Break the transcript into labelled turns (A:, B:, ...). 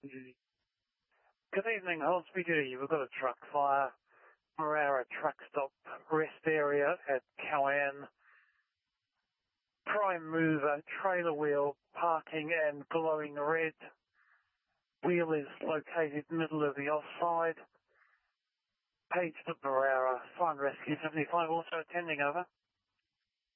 A: Good evening, Hornsby. We've got a truck fire. Marara truck stop rest area at Cowan. Prime mover, trailer wheel, parking and glowing red. Wheel is located middle of the offside. Page to Marara, Fire and Rescue 75 also attending, over.